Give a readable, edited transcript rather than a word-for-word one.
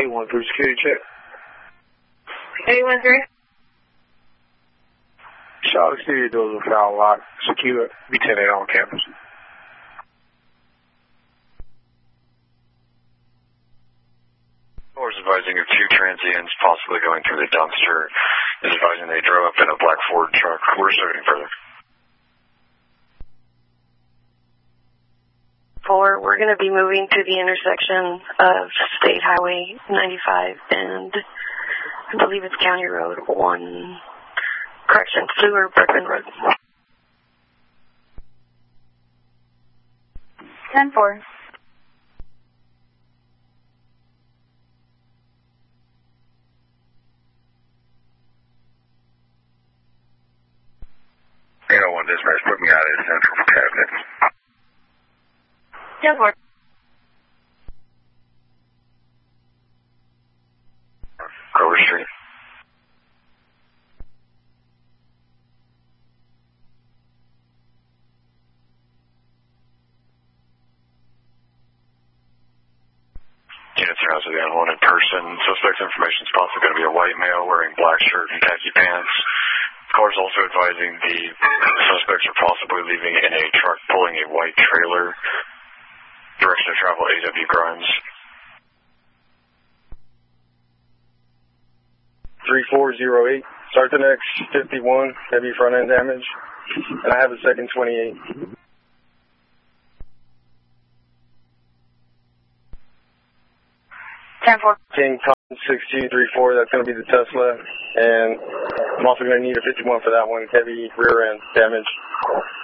813 security check. 813. All exterior doors are foul locked, secure, be 10-8 on campus. Or is advising of two transients possibly going through the dumpster. Is advising they drove up in a black Ford truck. We're serving further. 4, we're going to be moving to the intersection of State Highway 95 and I believe it's County Road 1. Correction, Fluor Brooklyn Road. 10-4. One dispatch, put me out at Central for cabinets. 10-4. Grover Street. Units are also the unwanted person. Suspect's information is possibly going to be a white male wearing black shirt and khaki pants. Cars also advising the suspects are possibly leaving in a truck pulling a white trailer. Direction of travel AW Grimes. 3408, Sergeant X 51, heavy front end damage, and I have a second 28. King Tom 6234, that's going to be the Tesla, and I'm also going to need a 51 for that one, heavy rear end damage.